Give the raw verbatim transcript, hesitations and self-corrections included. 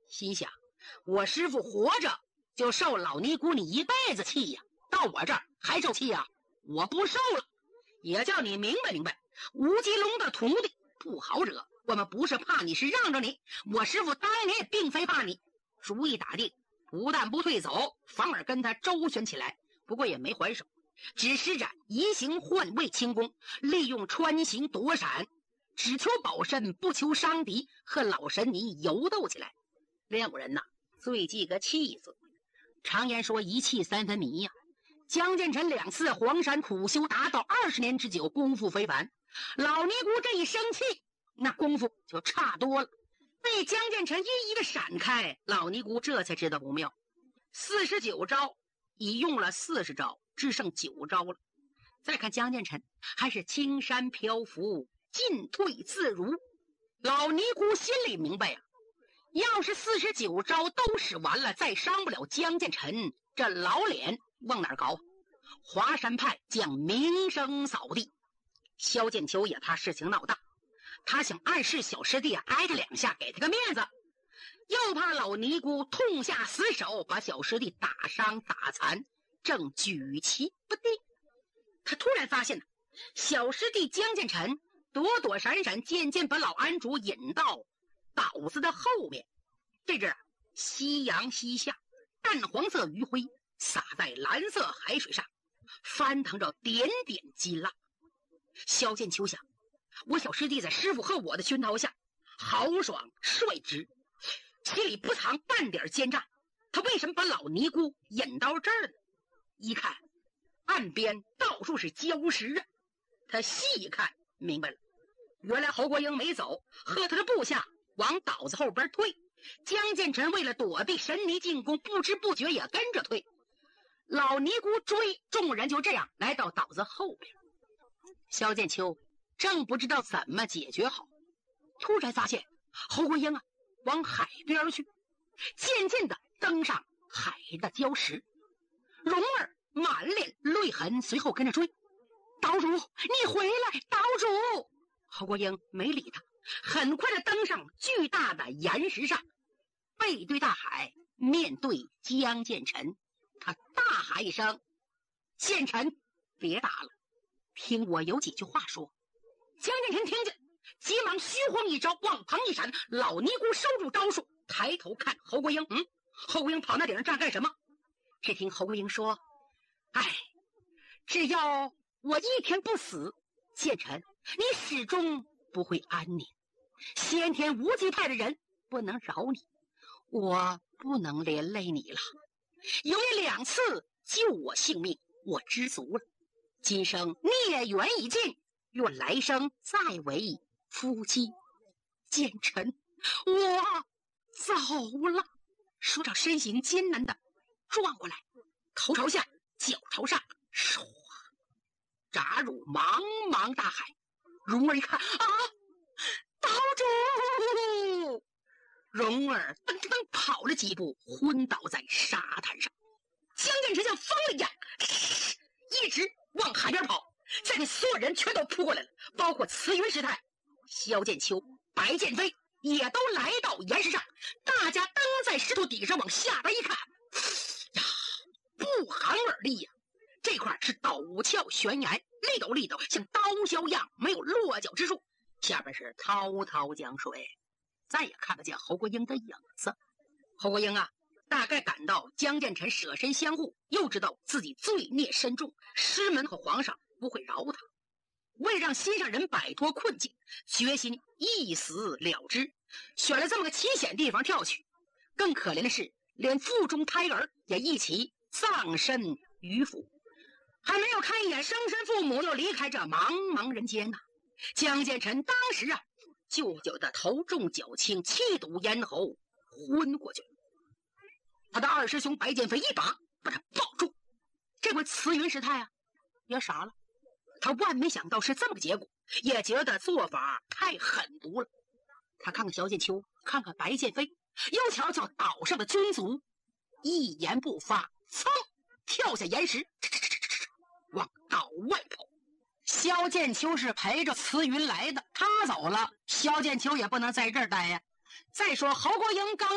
心想我师傅活着就受老尼姑你一辈子气呀，到我这儿还受气呀？我不受了，也叫你明白明白，吴奇隆的徒弟不好惹，我们不是怕你，是让着你。我师傅当年也并非怕你。主意打定，不但不退走，反而跟他周旋起来。不过也没还手，只施展移形换位轻功，利用穿行躲闪，只求保身不求伤敌，和老神尼游斗起来。两人呐，最忌个气字。常言说一气三分迷呀、啊。江建成两次黄山苦修达到二十年之久，功夫非凡。老尼姑这一生气，那功夫就差多了。被江建成一一的闪开，老尼姑这才知道不妙。四十九招已用了四十招，只剩九招了。再看江建成，还是青山漂浮，进退自如。老尼姑心里明白啊，要是四十九招都使完了，再伤不了江建成，这老脸往哪儿搞？华山派将名声扫地。萧剑秋也怕事情闹大，他想暗示小师弟挨他两下，给他个面子，又怕老尼姑痛下死手，把小师弟打伤打残，正举棋不定。他突然发现小师弟江建成躲躲闪闪，渐渐把老安主引到岛子的后面。这阵夕阳西下，淡黄色余晖洒在蓝色海水上，翻腾着点点金浪。萧剑秋想，我小师弟在师傅和我的熏陶下豪爽率直，心里不藏半点奸诈，他为什么把老尼姑引到这儿呢？一看岸边到处是礁石啊，他细一看明白了，原来侯国英没走，和他的部下往岛子后边退。江建成为了躲避神尼进攻，不知不觉也跟着退。老尼姑追，众人就这样来到岛子后边。萧剑秋正不知道怎么解决好，突然发现侯国英啊往海边去，渐渐地登上海的礁石。蓉儿满脸泪痕，随后跟着追。岛主，你回来！岛主！侯国英没理他，很快地登上巨大的岩石上，背对大海，面对江建成。他大喊一声：建成，别打了，听我有几句话说。江建成听见，急忙虚晃一招，往旁一闪。老尼姑收住招数，抬头看侯国英。嗯，侯国英跑那顶上站干什么？只听侯国英说：哎，只要我一天不死，建成你始终不会安宁。先天无极派的人不能饶你，我不能连累你了。有你两次救我性命，我知足了。今生孽缘已尽，愿来生再为夫妻。建成，我走了。说着身形艰难的转过来，头朝下，脚朝上，唰，扎入茫茫大海。蓉儿一看，啊，岛主！蓉儿噔噔跑了几步，昏倒在沙滩上。江建成像疯了一样，一直往海边跑。再看所有人全都扑过来了，包括慈云师太、萧剑秋、白剑飞也都来到岩石上。大家登在石头底上，往下边一看，呀，不寒而栗呀！这块是陡峭悬崖，立陡立陡，像刀削一样，没有落脚之处。下边是滔滔江水，再也看不见侯国英的影子。侯国英啊，大概感到江建成舍身相护，又知道自己罪孽深重，师门和皇上不会饶他。为了让心上人摆脱困境，决心一死了之，选了这么个奇险地方跳去。更可怜的是，连腹中胎儿也一起葬身鱼腹，还没有看一眼生身父母，又离开这茫茫人间呐、啊。江建成当时啊，就觉得头重脚轻，气堵咽喉，昏过去了。他的二师兄白剑飞一把把他抱住。这回慈云师太啊也傻了，他万没想到是这么个结果，也觉得做法太狠毒了。他看看萧剑秋，看看白剑飞，又瞧瞧岛上的军卒，一言不发，噌跳下岩石，往岛外跑。萧剑秋是陪着慈云来的，他走了，萧剑秋也不能在这儿待呀。再说侯国英刚